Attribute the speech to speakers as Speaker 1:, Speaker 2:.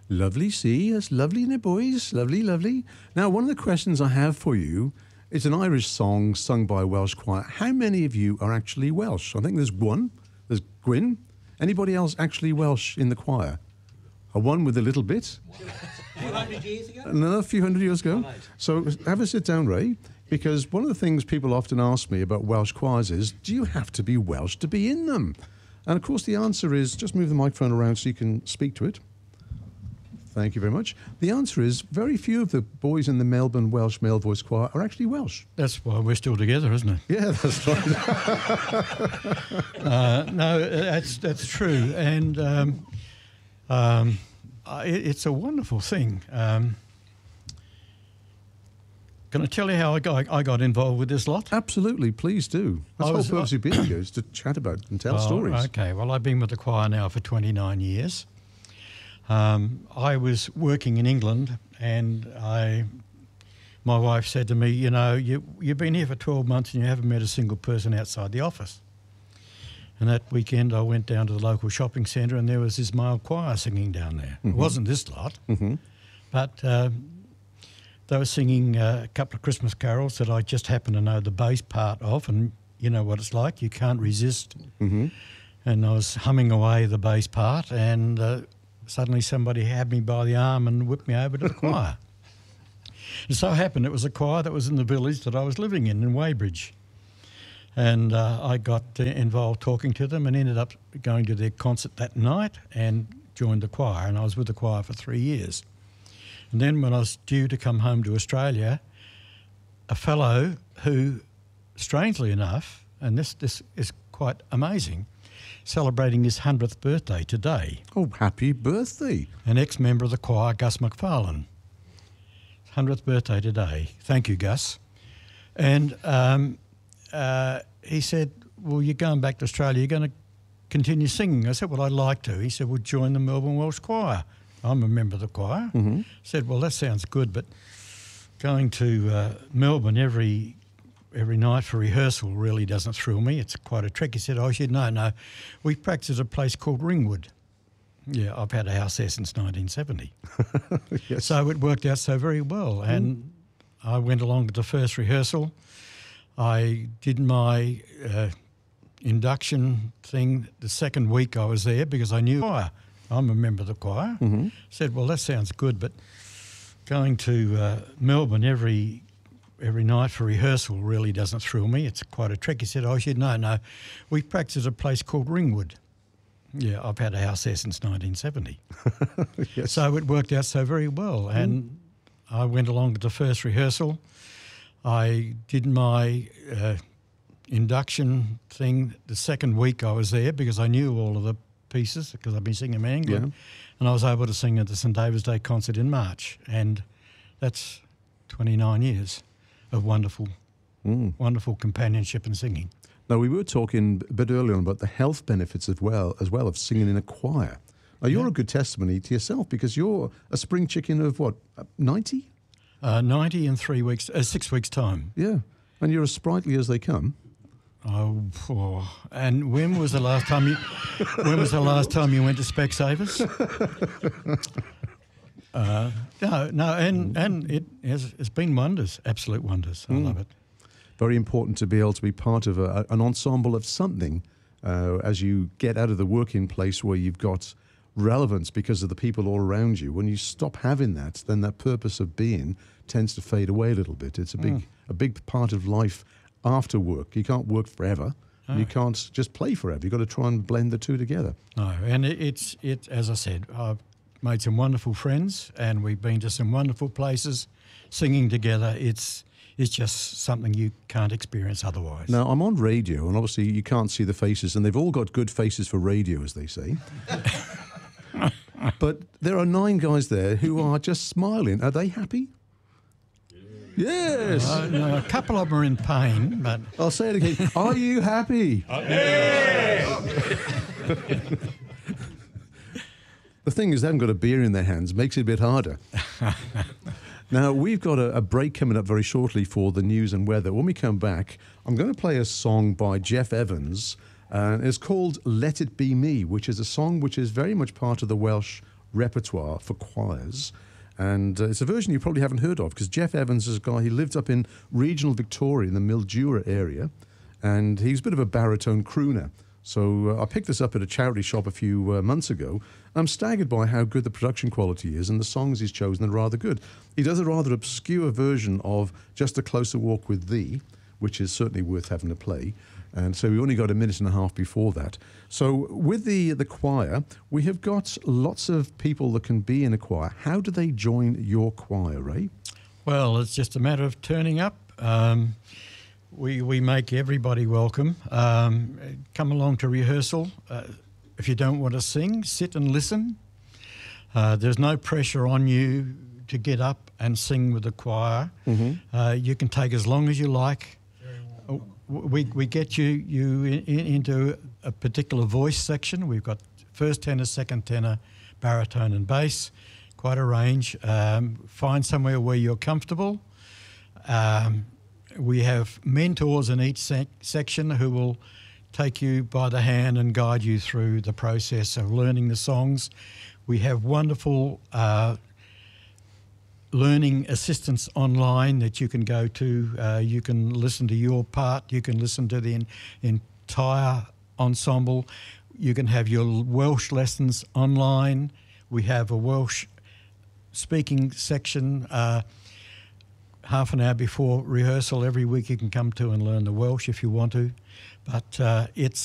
Speaker 1: Lovely, see, that's lovely, isn't it, boys? Lovely, lovely. Now, one of the questions I have for you is an Irish song sung by a Welsh choir. How many of you are actually Welsh? I think there's one. There's Gwyn. Anybody else actually Welsh in the choir? A one with a little bit?
Speaker 2: A few hundred years ago?
Speaker 1: Another few hundred years ago.
Speaker 2: Right.
Speaker 1: So have a sit down, Ray, because one of the things people often ask me about Welsh choirs is, do you have to be Welsh to be in them? And of course the answer is, just move the microphone around so you can speak to it. Thank you very much. The answer is, very few of the boys in the Melbourne Welsh Male Voice Choir are actually Welsh.
Speaker 3: That's why we're still together, isn't it?
Speaker 1: Yeah, that's right.
Speaker 3: No, that's true, and it's a wonderful thing. Can I tell you how I got involved with this lot?
Speaker 1: Absolutely, please do. That's the whole purpose of being here, is to chat about and tell stories.
Speaker 3: Okay, well, I've been with the choir now for 29 years. I was working in England, and my wife said to me, you know, you've been here for 12 months and you haven't met a single person outside the office. And that weekend I went down to the local shopping centre and there was this male choir singing down there.
Speaker 1: Mm-hmm.
Speaker 3: It wasn't this lot,
Speaker 1: Mm-hmm.
Speaker 3: but they were singing a couple of Christmas carols that I just happened to know the bass part of, and you know what it's like, you can't resist.
Speaker 1: Mm-hmm.
Speaker 3: And I was humming away the bass part, and suddenly somebody had me by the arm and whipped me over to the choir. It so happened it was a choir that was in the village that I was living in Weybridge. And I got involved talking to them and ended up going to their concert that night and joined the choir. And I was with the choir for 3 years. And then when I was due to come home to Australia, a fellow who, strangely enough, and this is quite amazing, celebrating his 100th birthday today.
Speaker 1: Oh, happy birthday.
Speaker 3: An ex-member of the choir, Gus McFarlane. 100th birthday today. Thank you, Gus. And he said, well, you're going back to Australia, you're going to continue singing. I said, well, I'd like to. He said, well, join the Melbourne Welsh Choir. I'm a member of the choir.
Speaker 1: Mm-hmm.
Speaker 3: Said, well, that sounds good, but going to Melbourne every night for rehearsal really doesn't thrill me. It's quite a trek. He said, oh, I said, no, we practice at a place called Ringwood. Yeah, I've had a house there since 1970.
Speaker 1: Yes.
Speaker 3: So it worked out so very well. And I went along to the first rehearsal. I did my induction thing the second week I was there because I knew the choir. I'm a member of the choir.
Speaker 1: Mm-hmm.
Speaker 3: Said, well, that sounds good, but going to Melbourne every night for rehearsal really doesn't thrill me. It's quite a trek. He said, oh, I said, no, we practice at a place called Ringwood. Yeah, I've had a house there since 1970.
Speaker 1: Yes.
Speaker 3: So it worked out so very well. And I went along to the first rehearsal. I did my induction thing the second week I was there because I knew all of the pieces because I've been singing in England.
Speaker 1: Yeah.
Speaker 3: And I was able to sing at the St David's Day concert in March. And that's 29 years of wonderful companionship and singing.
Speaker 1: Now, we were talking a bit earlier on about the health benefits as well of singing in a choir. Now, you're a good testimony to yourself because you're a spring chicken of what, 90?
Speaker 3: 90 in 6 weeks' time.
Speaker 1: Yeah. And you're as sprightly as they come.
Speaker 3: And when was the last time you went to Specsavers? No, and it's been wonders, absolute wonders. I love it.
Speaker 1: Very important to be able to be part of an ensemble of something as you get out of the working place where you've got relevance because of the people all around you. When you stop having that, then that purpose of being tends to fade away a little bit. It's a big part of life after work. You can't work forever. No. You can't just play forever. You've got to try and blend the two together.
Speaker 3: No, and it's as I said, I've made some wonderful friends and we've been to some wonderful places singing together. It's just something you can't experience otherwise.
Speaker 1: Now, I'm on radio, and obviously you can't see the faces, and they've all got good faces for radio, as they say. But there are 9 guys there who are just smiling. Are they happy? Yes.
Speaker 3: No, a couple of them are in pain, but...
Speaker 1: I'll say it again. Are you happy?
Speaker 2: Yes!
Speaker 1: The thing is, they haven't got a beer in their hands. Makes it a bit harder. Now, we've got a break coming up very shortly for the news and weather. When we come back, I'm going to play a song by Jeff Evans. And it's called Let It Be Me, which is a song which is very much part of the Welsh repertoire for choirs. And it's a version you probably haven't heard of, because Jeff Evans is a guy, he lived up in regional Victoria in the Mildura area, and he's a bit of a baritone crooner. So I picked this up at a charity shop a few months ago. I'm staggered by how good the production quality is, and the songs he's chosen are rather good. He does a rather obscure version of Just a Closer Walk with Thee, which is certainly worth having to play. And so we only got a minute and a half before that. So with the choir, we have got lots of people that can be in a choir. How do they join your choir, Ray?
Speaker 3: Well, it's just a matter of turning up. We make everybody welcome. Come along to rehearsal. If you don't want to sing, sit and listen. There's no pressure on you to get up and sing with the choir. You can take as long as you like. We get you into a particular voice section. We've got first tenor, second tenor, baritone and bass, quite a range. Find somewhere where you're comfortable. We have mentors in each section who will take you by the hand and guide you through the process of learning the songs. We have wonderful learning assistance online that you can go to. You can listen to your part. You can listen to the entire ensemble. You can have your Welsh lessons online. We have a Welsh speaking section half an hour before rehearsal every week. You can come to and learn the Welsh if you want to. But it's